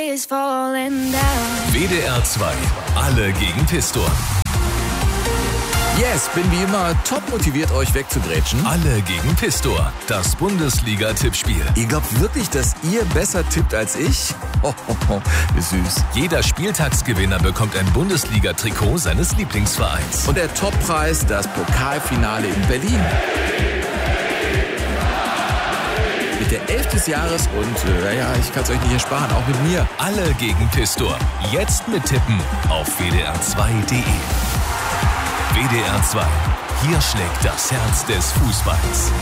WDR 2, alle gegen Pistor. Yes, bin wie immer top motiviert, euch wegzugrätschen. Alle gegen Pistor, das Bundesliga-Tippspiel. Ihr glaubt wirklich, dass ihr besser tippt als ich? Ist süß. Jeder Spieltagsgewinner bekommt ein Bundesliga-Trikot seines Lieblingsvereins. Und der Toppreis, das Pokalfinale in Berlin. Mit der 11 des Jahres und ich kann es euch nicht ersparen, auch mit mir. Alle gegen Pistor. Jetzt mit Tippen auf wdr2.de. WDR 2. Hier schlägt das Herz des Fußballs.